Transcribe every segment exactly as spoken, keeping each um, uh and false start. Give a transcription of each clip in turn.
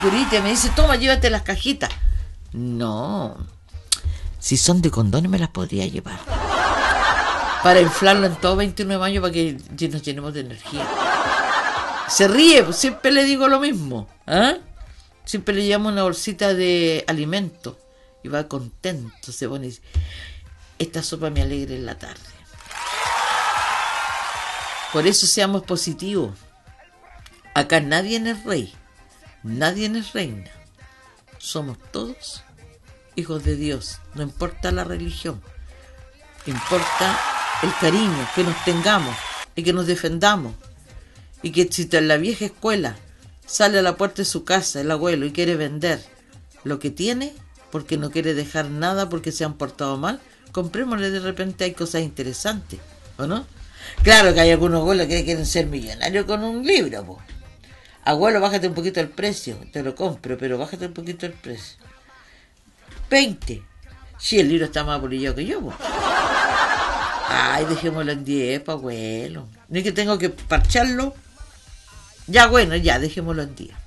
Purita me dice, toma, llévate las cajitas. No, si son de condones me las podría llevar. Para inflarlo en todo veintinueve años para que nos llenemos de energía. Se ríe, pues siempre le digo lo mismo. ¿Eh? Siempre le llamo una bolsita de alimento. Y va contento, se pone y dice, esta sopa me alegra en la tarde. Por eso seamos positivos. Acá nadie es rey, nadie es reina. Somos todos hijos de Dios. No importa la religión. Importa el cariño, que nos tengamos y que nos defendamos. Y que si en la vieja escuela sale a la puerta de su casa el abuelo y quiere vender lo que tiene, porque no quiere dejar nada porque se han portado mal, comprémosle, de repente hay cosas interesantes, ¿o no? Claro que hay algunos abuelos que quieren ser millonarios con un libro, po. Abuelo, bájate un poquito el precio, te lo compro, pero bájate un poquito el precio. veinte. Si el libro está más apolillado que yo, po. Ay, dejémoslo en diez, pa' abuelo. Ni que tengo que parcharlo. Ya, bueno, ya, dejémoslo en diez.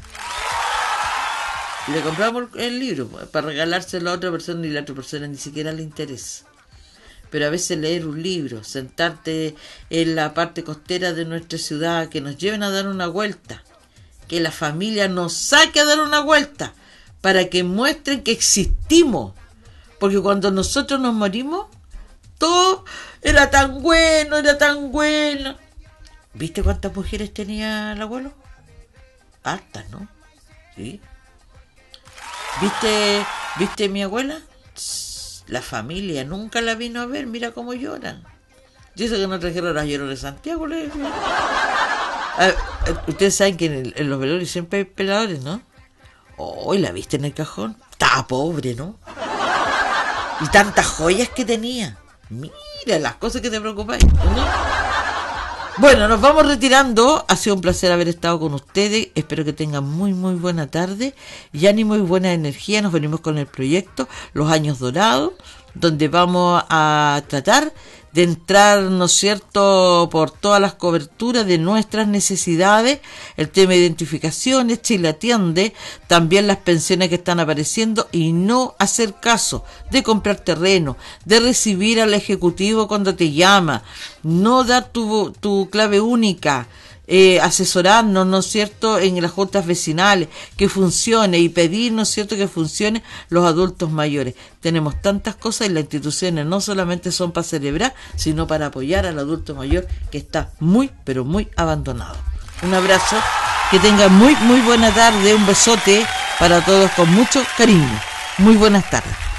Y le compramos el libro para regalárselo a otra persona y la otra persona ni siquiera le interesa. Pero a veces leer un libro, sentarte en la parte costera de nuestra ciudad, que nos lleven a dar una vuelta, que la familia nos saque a dar una vuelta, para que muestren que existimos. Porque cuando nosotros nos morimos, todo era tan bueno, era tan bueno. ¿Viste cuántas mujeres tenía el abuelo? Hartas, ¿no? Sí. ¿Viste, ¿Viste mi abuela? La familia nunca la vino a ver, mira cómo lloran. Dice que no trajeron las lloronas de Santiago. Le... Ah, ustedes saben que en, el, en los velorios siempre hay peladores, ¿no? Oh, ¿la viste en el cajón? Estaba pobre, ¿no? Y tantas joyas que tenía. Mira las cosas que te preocupan, ¿no? Bueno, nos vamos retirando. Ha sido un placer haber estado con ustedes. Espero que tengan muy, muy buena tarde y ánimo y buena energía. Nos venimos con el proyecto Los Años Dorados, donde vamos a tratar de entrar, ¿no es cierto?, por todas las coberturas de nuestras necesidades, el tema de identificaciones, Chile Atiende, también las pensiones que están apareciendo, y no hacer caso de comprar terreno, de recibir al ejecutivo cuando te llama, no dar tu, tu clave única, eh, asesorarnos, ¿no es cierto?, en las juntas vecinales, que funcione, y pedir, ¿no es cierto?, que funcione los adultos mayores. Tenemos tantas cosas y las instituciones no solamente son para celebrar, sino para apoyar al adulto mayor que está muy, pero muy abandonado. Un abrazo, que tengan muy, muy buena tarde, un besote para todos con mucho cariño. Muy buenas tardes.